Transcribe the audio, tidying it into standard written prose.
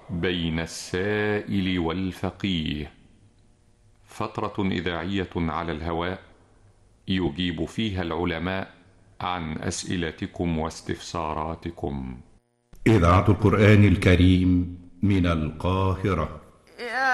بين السائل والفقيه، فترة إذاعية على الهواء يجيب فيها العلماء عن أسئلتكم واستفساراتكم. إذاعة القرآن الكريم من القاهرة.